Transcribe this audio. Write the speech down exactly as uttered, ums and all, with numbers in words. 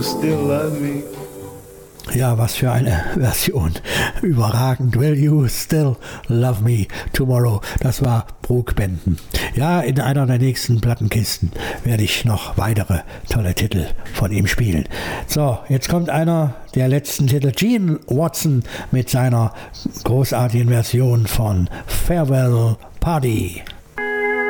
Still love me. Ja, was für eine Version. Überragend. Will you still love me tomorrow? Das war Brook Benton. Ja, in einer der nächsten Plattenkisten werde ich noch weitere tolle Titel von ihm spielen. So, jetzt kommt einer der letzten Titel. Gene Watson mit seiner großartigen Version von Farewell Party.